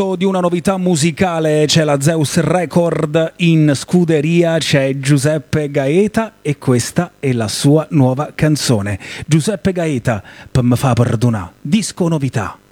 Di una novità musicale, c'è la Zeus Record, in scuderia c'è Giuseppe Gaeta e questa è la sua nuova canzone. Giuseppe Gaeta, per me fa perdonare, disco novità.